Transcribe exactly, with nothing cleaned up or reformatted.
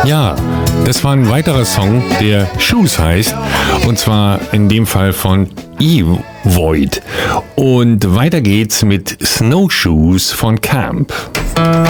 Ja, das war ein weiterer Song, der Shoes heißt. Und zwar in dem Fall von Eve Void. Und weiter geht's mit Snowshoes von Camp.